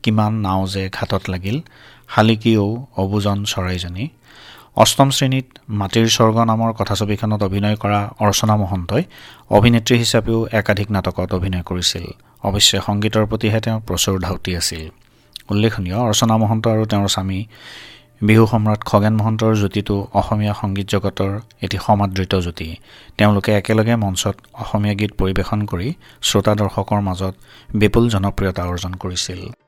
কিমান নাও যে ঘাটত লাগিল শালিকীও অবুজন চৰাইজনী। অষ্টম শ্ৰেণীত মাটিৰ স্বৰ্গ নামৰ কথাছবিখনত অভিনয় কৰা অৰ্চনা মহন্তই অভিনেত্ৰী হিচাপেও একাধিক নাটকত অভিনয় কৰিছিল। অৱশ্যে সংগীতৰ প্ৰতিহে তেওঁৰ প্ৰচুৰ ধাউতি আছিল। উল্লেখনীয়, অৰ্চনা মহন্ত আৰু তেওঁৰ স্বামী বিহু সম্ৰাট খগেন মহন্তৰ যুটিটো অসমীয়া সংগীত জগতৰ এটি সমাদৃত যুটি। তেওঁলোকে একেলগে মঞ্চত অসমীয়া গীত পৰিৱেশন কৰি শ্ৰোতা দৰ্শকৰ মাজত বিপুল জনপ্ৰিয়তা অৰ্জন কৰিছিল।